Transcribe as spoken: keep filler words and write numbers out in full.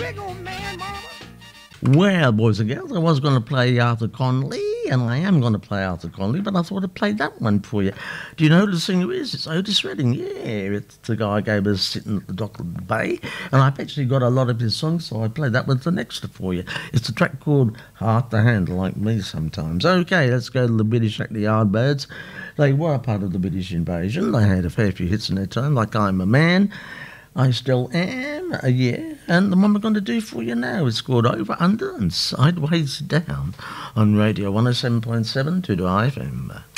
big old man, mama. Well, boys and girls, I was going to play Arthur Conley, and I am going to play Arthur Conley, but I thought I'd play that one for you. Do you know who the singer is? It's Otis Redding. Yeah, it's the guy who gave us Sitting at the Dock of the Bay, and I've actually got a lot of his songs, so I played that one for next for you. It's a track called Heart to Hand, like me sometimes. Okay, let's go to the British act, the Yardbirds. They were a part of the British invasion. They had a fair few hits in their time, like I'm a Man, I Still Am, uh, yeah. And the one we're going to do for you now is called Over, Under and Sideways Down on Radio one oh seven point seven to the F M.